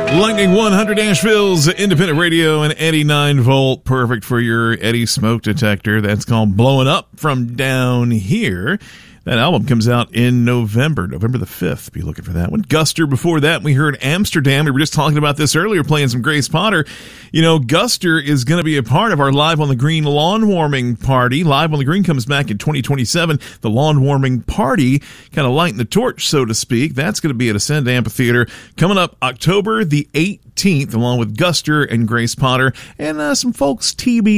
Lightning 100 Asheville's independent radio and Eddy 9-volt, perfect for your Eddy smoke detector. That's called Blowing Up from Down Here. That album comes out in November the 5th. Be looking for that one. Guster, before that, we heard Amsterdam. We were just talking about this earlier, playing some Grace Potter. You know, Guster is going to be a part of our Live on the Green lawn warming party. Live on the Green comes back in 2027. The lawn warming party, kind of lighting the torch, so to speak. That's going to be at Ascend Amphitheater coming up October the 18th, along with Guster and Grace Potter and some folks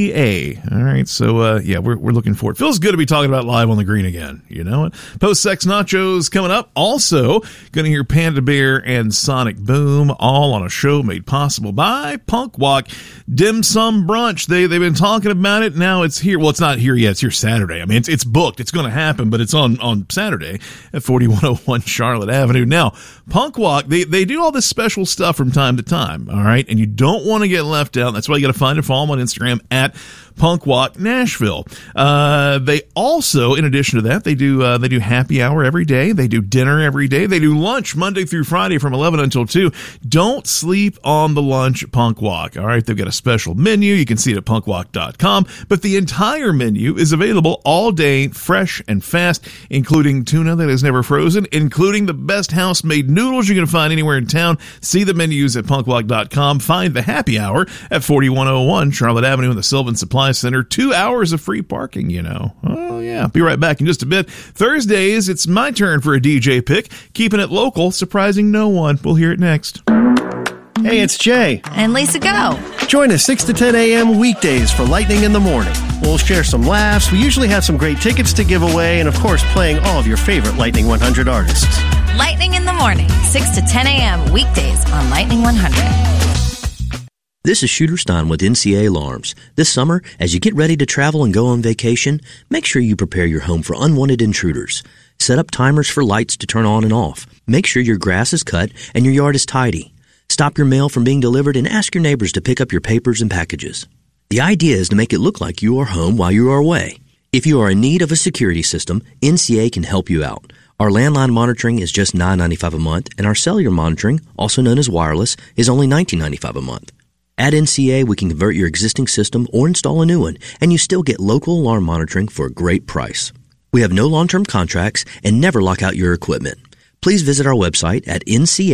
TBA. All right, so yeah, we're looking forward. Feels good to be talking about Live on the Green again, you know. Post-Sex Nachos coming up. Also, going to hear Panda Bear and Sonic Boom, all on a show made possible by Punk Walk. Dim Sum Brunch. They've been talking about it. Now it's here. Well, it's not here yet. It's here Saturday. I mean, it's booked. It's going to happen, but it's on Saturday at 4101 Charlotte Avenue. Now, Punk Walk, they do all this special stuff from time to time, all right? And you don't want to get left out. That's why you got to find and follow them on Instagram at Punk Walk Nashville. They also, in addition to that, they do happy hour every day. They do dinner every day. They do lunch Monday through Friday from 11 until 2. Don't sleep on the lunch at Punk Walk. All right. They've got a special menu. You can see it at punkwalk.com, but the entire menu is available all day, fresh and fast, including tuna that is never frozen, including the best house-made noodles you're going to find anywhere in town. See the menus at punkwalk.com. Find the happy hour at 4101 Charlotte Avenue in the Sylvan Supply Center. 2 hours of free parking, you know. Oh, yeah. Be right back in just a bit. Thursdays, it's my turn for a DJ pick. Keeping it local, surprising no one. We'll hear it next. Hey, it's Jay. And Lisa Go. Join us 6 to 10 a.m. weekdays for Lightning in the Morning. We'll share some laughs. We usually have some great tickets to give away. And, of course, playing all of your favorite Lightning 100 artists. Lightning in the Morning, 6 to 10 a.m. weekdays on Lightning 100. This is Shooter Stein with NCA Alarms. This summer, as you get ready to travel and go on vacation, make sure you prepare your home for unwanted intruders. Set up timers for lights to turn on and off. Make sure your grass is cut and your yard is tidy. Stop your mail from being delivered and ask your neighbors to pick up your papers and packages. The idea is to make it look like you are home while you are away. If you are in need of a security system, NCA can help you out. Our landline monitoring is just $9.95 a month, and our cellular monitoring, also known as wireless, is only $19.95 a month. At NCA, we can convert your existing system or install a new one, and you still get local alarm monitoring for a great price. We have no long-term contracts and never lock out your equipment. Please visit our website at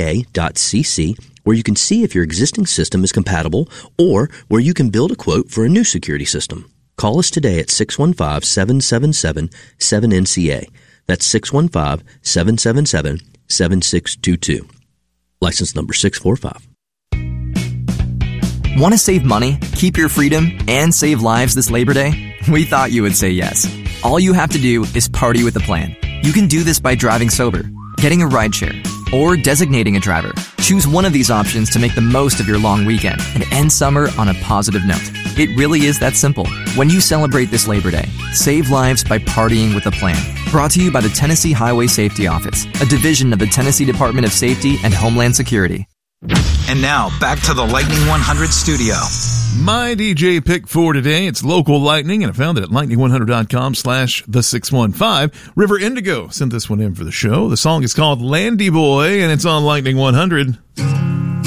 nca.cc, where you can see if your existing system is compatible or where you can build a quote for a new security system. Call us today at 615-777-7NCA. That's 615-777-7622. License number 645. Want to save money, keep your freedom, and save lives this Labor Day? We thought you would say yes. All you have to do is party with a plan. You can do this by driving sober, getting a rideshare, or designating a driver. Choose one of these options to make the most of your long weekend and end summer on a positive note. It really is that simple. When you celebrate this Labor Day, save lives by partying with a plan. Brought to you by the Tennessee Highway Safety Office, a division of the Tennessee Department of Safety and Homeland Security. And now, back to the Lightning 100 studio. My DJ pick for today, it's local lightning, and I found it at lightning100.com/the615. River Indigo sent this one in for the show. The song is called Landy Boy, and it's on Lightning 100.